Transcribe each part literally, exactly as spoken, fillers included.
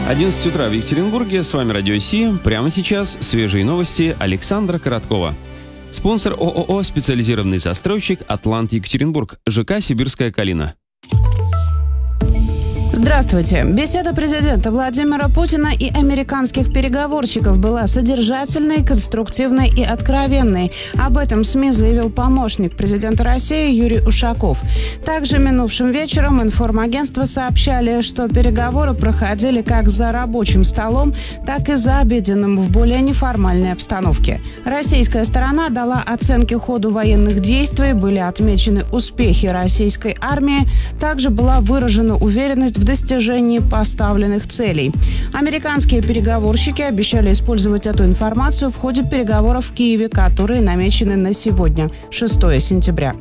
одиннадцать утра в Екатеринбурге. С вами Радио Си. Прямо сейчас свежие новости Александра Короткова. Спонсор ООО «Специализированный застройщик Атлант Екатеринбург», ЖК «Сибирская Калина». Здравствуйте. Беседа президента Владимира Путина и американских переговорщиков была содержательной, конструктивной и откровенной. Об этом СМИ заявил помощник президента России Юрий Ушаков. Также минувшим вечером информагентства сообщали, что переговоры проходили как за рабочим столом, так и за обеденным в более неформальной обстановке. Российская сторона дала оценки ходу военных действий, были отмечены успехи российской армии, также была выражена уверенность в достижении поставленных целей. Американские переговорщики обещали использовать эту информацию в ходе переговоров в Киеве, которые намечены на сегодня, шестое сентября.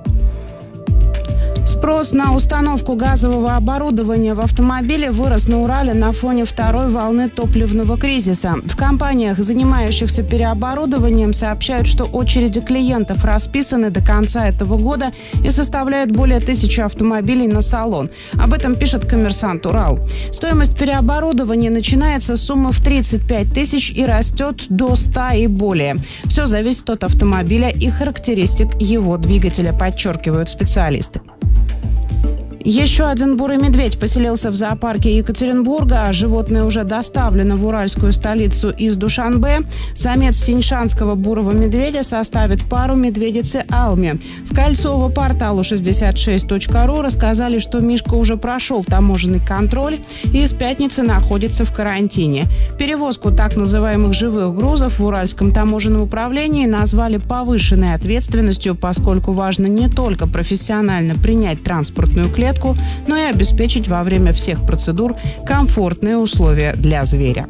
Спрос на установку газового оборудования в автомобиле вырос на Урале на фоне второй волны топливного кризиса. В компаниях, занимающихся переоборудованием, сообщают, что очереди клиентов расписаны до конца этого года и составляют более тысячи автомобилей на салон. Об этом пишет «Коммерсант Урал». Стоимость переоборудования начинается с суммы в тридцать пять тысяч и растет до ста и более. Все зависит от автомобиля и характеристик его двигателя, подчеркивают специалисты. Еще один бурый медведь поселился в зоопарке Екатеринбурга, а животное уже доставлено в уральскую столицу из Душанбе. Самец тяньшанского бурого медведя составит пару медведицы Алми. В Кольцово порталу шестьдесят шесть точка ру рассказали, что Мишка уже прошел таможенный контроль и с пятницы находится в карантине. Перевозку так называемых живых грузов в Уральском таможенном управлении назвали повышенной ответственностью, поскольку важно не только профессионально принять транспортную клетку, но и обеспечить во время всех процедур комфортные условия для зверя.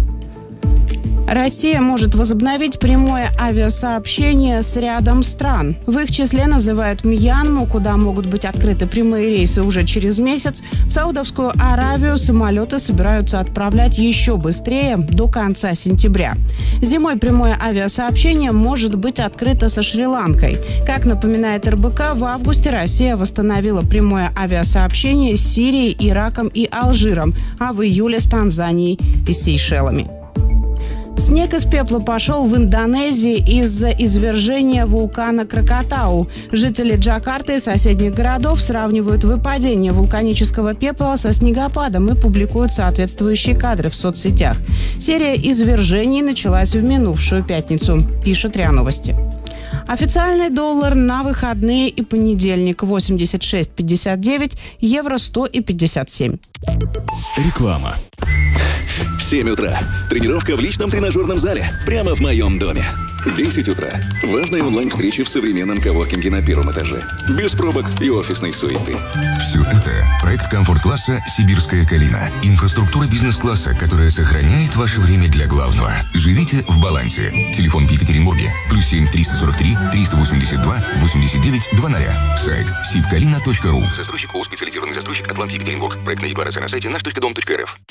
Россия может возобновить прямое авиасообщение с рядом стран. В их числе называют Мьянму, куда могут быть открыты прямые рейсы уже через месяц. В Саудовскую Аравию самолеты собираются отправлять еще быстрее, до конца сентября. Зимой прямое авиасообщение может быть открыто со Шри-Ланкой. Как напоминает эр бэ ка, в августе Россия восстановила прямое авиасообщение с Сирией, Ираком и Алжиром, а в июле с Танзанией и Сейшелами. Снег из пепла пошел в Индонезии из-за извержения вулкана Кракатау. Жители Джакарты и соседних городов сравнивают выпадение вулканического пепла со снегопадом и публикуют соответствующие кадры в соцсетях. Серия извержений началась в минувшую пятницу, пишет РИА Новости. Официальный доллар на выходные и понедельник восемьдесят шесть пятьдесят девять, евро сто пятьдесят семь. Реклама. семь утра. Тренировка в личном тренажерном зале. Прямо в моем доме. десять утра. Важные онлайн-встречи в современном коворкинге на первом этаже. Без пробок и офисной суеты. Все это проект комфорт-класса «Сибирская Калина». Инфраструктура бизнес-класса, которая сохраняет ваше время для главного. Живите в балансе. Телефон в Екатеринбурге. Плюс семь триста сорок три триста восемьдесят два восемьдесят девять двадцать. Сайт сибкалина точка ру. Застройщик ООО «Специализированный застройщик Атлант Екатеринбург». Проектная декларация на сайте наш точка дом точка эр эф.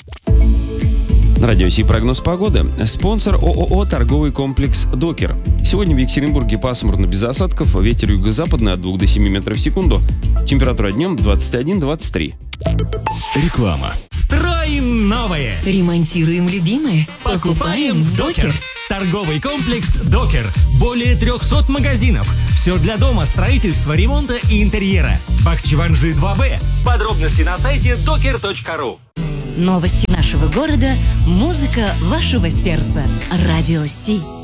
На Радио Си прогноз погоды. Спонсор ООО «Торговый комплекс Докер». Сегодня в Екатеринбурге пасмурно без осадков, ветер юго-западный от двух до семи метров в секунду. Температура днем двадцать один - двадцать три. Реклама. Строим новое. Ремонтируем любимое. Покупаем в Докер. Торговый комплекс Докер. Более трехсот магазинов. Все для дома, строительства, ремонта и интерьера. Бахчеванжи два бэ. Подробности на сайте докер точка ру. Новости нашего города, музыка вашего сердца. Радио Си.